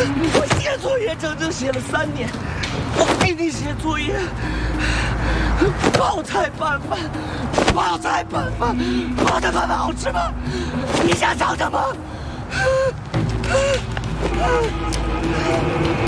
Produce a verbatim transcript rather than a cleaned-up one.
我写作业整整写了三年，我给你写作业，包菜拌饭，包菜拌饭，包菜拌饭好吃吗？你想尝尝吗？